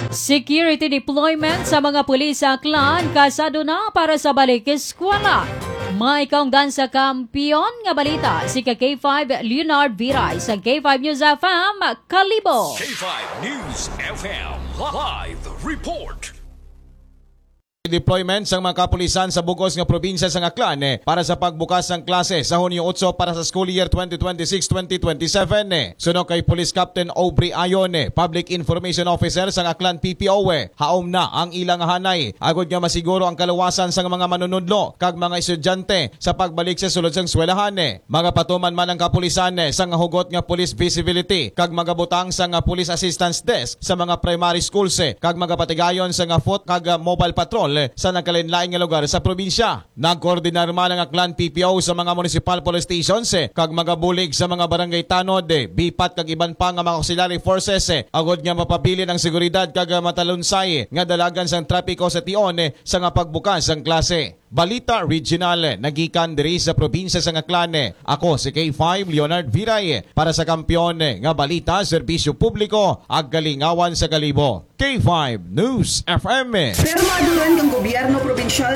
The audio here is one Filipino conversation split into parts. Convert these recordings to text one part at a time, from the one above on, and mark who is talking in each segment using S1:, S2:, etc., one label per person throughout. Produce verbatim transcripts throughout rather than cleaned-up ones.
S1: Security deployment sa mga pulis sa Aklan kasado na para sa balik eskwela. May kaungdan sa kampiyon nga balita si K five Leonard Viray sa K five News F M Kalibo.
S2: K five News F M Live Report.
S3: Deployment sa mga kapulisan sa bugos nga probinsya sa Aklan eh, para sa pagbukas ng klase sa Hunyo eight para sa school year twenty twenty-six twenty twenty-seven. Eh. Suno kay Police Captain Aubrey Ayon, eh, Public Information Officer sa Aklan P P O. Eh. Haom na ang ilang hanay. Agod nga masiguro ang kalawasan sa mga manunudlo kag mga estudyante sa pagbalik sa sulod sang eskwelahan. Eh. Mga patuman man ang kapulisan eh, sa nga hugot nga police visibility kag mga butang sa nga police assistance desk sa mga primary schools eh, kag mga patigayon sa nga foot kag uh, mobile patrol sa nagkalinlaing nga lugar sa probinsya. Nagkoordinar man ang Aklan P P O sa mga municipal police stations eh, kag mga bulig sa mga barangay tanod, eh, bipat kag iban pa nga mga auxiliary forces eh, agod nga mapabilin ang seguridad kag matalunsay eh, nga dalagan sang trapiko sa tion eh, sa nga pagbukas ang klase. Balita Regional, eh, nagikan diri sa probinsya sa Aklan. Eh. Ako si K five Leonard Viray eh, para sa kampiyon eh, nga balita, serbisyo publiko ag kalingawan sa Kalibo. K five News F M. Eh.
S4: Pero madulan ng gobyerno probinsyal.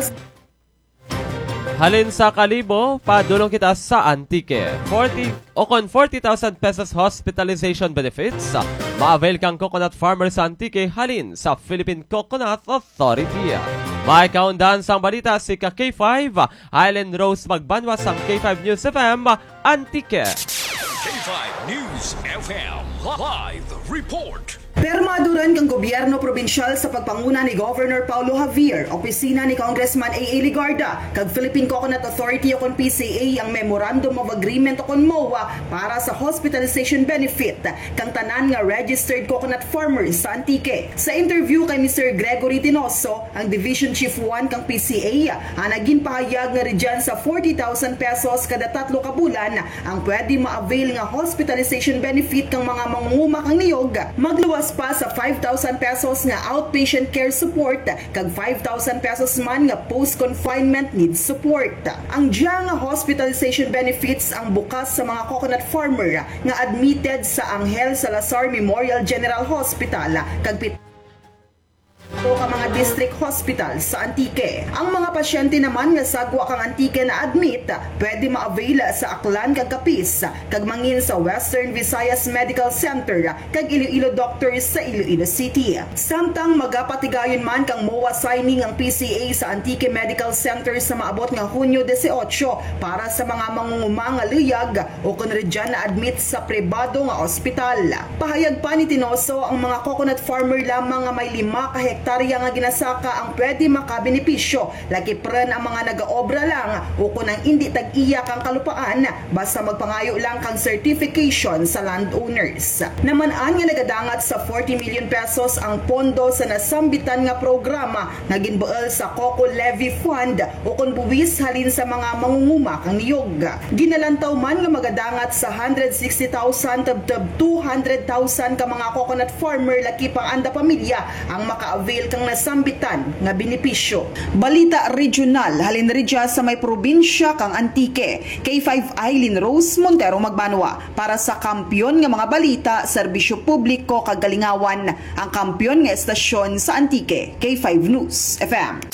S5: Halin sa Kalibo, padulong kita sa Antique. forty o kon forty thousand pesos hospitalization benefits. Ma-avail kang coconut farmer sa Antique halin sa Philippine Coconut Authority. May kaundan sang balita si K five Island Rose Magbanwa sang K five News F M Antique.
S2: K five News F M Live Report.
S4: Permaduran kang gobyerno probinsyal sa pagpanguna ni Governor Paulo Javier, opisina ni Congressman A A Ligarda, kag Philippine Coconut Authority o kon P C A ang Memorandum of Agreement o kon M O A para sa hospitalization benefit kang tanan nga registered coconut farmers sa Antique. Sa interview kay Mister Gregory Tinoso, ang Division Chief one kang P C A, ang naging pahayag nga ridyan sa forty thousand pesos kada tatlo ka bulan ang pwede ma-avail nga hospitalization benefit kang mga mangunguma kang niyog, magluwas pa sa five thousand pesos nga outpatient care support kag five thousand pesos man nga post-confinement needs support. Ang diya nga hospitalization benefits ang bukas sa mga coconut farmer nga admitted sa Angel Salazar Memorial General Hospital kag pit o ka mga district hospital sa Antique. Ang mga pasyente naman nga sagwa kang Antique na admit, pwede ma-avail sa Aklan kag Capiz, kag mangin sa Western Visayas Medical Center, kag Iloilo Doctors sa Iloilo City. Samtang magapatigayon man kang M O A signing ang P C A sa Antique Medical Center sa maabot nga Hunyo eighteen para sa mga mangunguma nga luyag o kung redyan na admit sa pribado nga ospital. Pahayag pa ni Tinoso, ang mga coconut farmer lamang nga may lima ka hektarya nga ginasaka ang pwede makabenepisyo, lagi pren ang mga nagaobra lang o kung ang hindi tag-iya kang kalupaan basta magpangayo lang kang certification sa landowners. Namanaan nga nagadangat sa forty million pesos ang pondo sa nasambitan nga programa nga ginbuel sa Coco Levy Fund o kung buwis halin sa mga mangunguma kang niyog. Ginalantaw man nga magadangat sa one hundred sixty thousand tab two hundred thousand ka mga coconut farmer laki pang anda pamilya ang maka-avail kang nasambitan nga benepisyo. Balita Regional, halin ridya sa may probinsya kang Antique. K five Eileen Rose Montero Magbanwa para sa kampiyon nga mga balita, serbisyo publiko kag kalingawan, ang kampiyon nga estasyon sa Antique. K five News F M.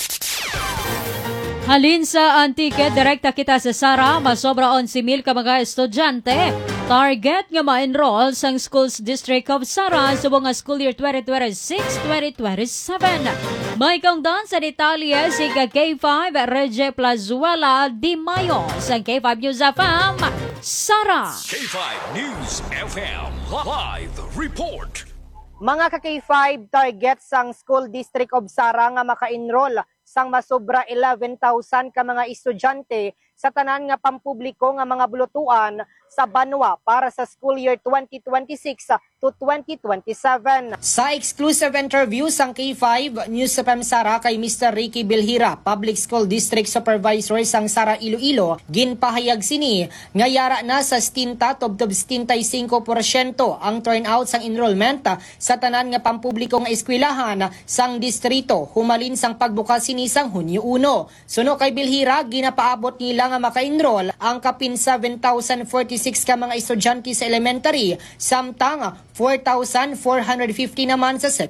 S1: Halin sa Antique, direkta kita sa Sara, masobra eleven mil ka mga estudyante. Target nga ma-enroll sa Schools District of Sara sa mga school year twenty twenty-six twenty twenty-seven. May kaungdan sa detalye si K five Reggie Plazuela Di Mayo sa K five News F M Sara.
S2: K five News F M Live Report.
S6: Mga ka-K five target sang School District of Sara nga maka-enroll sang masobra eleven thousand ka mga estudyante sa tanan nga pampubliko nga mga bulutuan sa Banwa para sa school year twenty twenty-six to twenty twenty-seven. Sa exclusive interview sang K five News F M Sara kay Mister Ricky Bilhira, Public School District Supervisor sang Sara Iloilo, ginpahayag sini nga yara na sa stinta tubtob seventy-five percent ang turnout sang enrollment sa tanan nga pampubliko nga eskwelahan sang distrito humalin sang pagbukas sini sang Hunyo one. Suno kay Bilhira, ginapaabot nila nga maka-enroll ang kapin seven thousand forty-six ka mga estudyante sa elementary, samtang four thousand four hundred fifty naman sa